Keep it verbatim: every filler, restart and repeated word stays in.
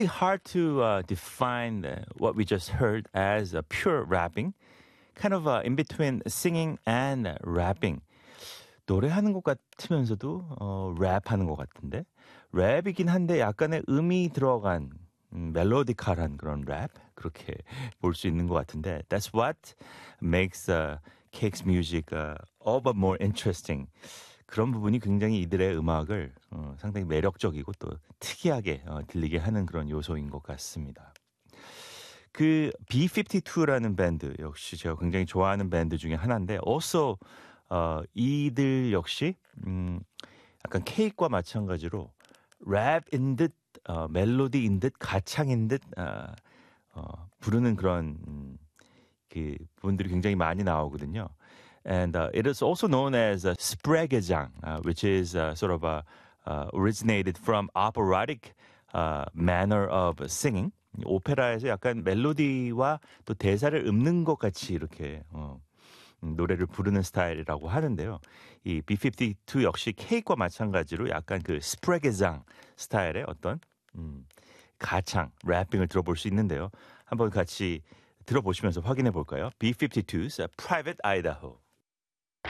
Hard to uh, define uh, what we just heard as uh, pure rapping, kind of uh, in between singing and uh, rapping. 노래하는 것 같으면서도 어, 랩하는 것 같은데 랩이긴 한데 약간의 음이 들어간 음, 멜로디컬한 그런 랩 그렇게 볼 수 있는 것 같은데 That's what makes uh, Cake's music uh, all but more interesting. 그런 부분이 굉장히 이들의 음악을 어, 상당히 매력적이고 또 특이하게 어, 들리게 하는 그런 요소인 것 같습니다. 그 비 피프티투라는 밴드 역시 제가 굉장히 좋아하는 밴드 중에 하나인데 also 어, 이들 역시 음, 약간 케이크와 마찬가지로 랩인 듯 어, 멜로디인 듯 가창인 듯 어, 어, 부르는 그런 음, 그 부분들이 굉장히 많이 나오거든요. And uh, it is also known as uh, 스프레게장, uh, which is uh, sort of uh, uh, originated from operatic uh, manner of singing. 오페라에서 약간 멜로디와 또 대사를 읊는 것 같이 이렇게 어, 음, 노래를 부르는 스타일이라고 하는데요. 이 비 피프티투 역시 케이크와 마찬가지로 약간 그 스프레게장 스타일의 어떤 음, 가창, 래핑을 들어볼 수 있는데요. 한번 같이 들어보시면서 확인해 볼까요? 비 피프티투's Private Idaho.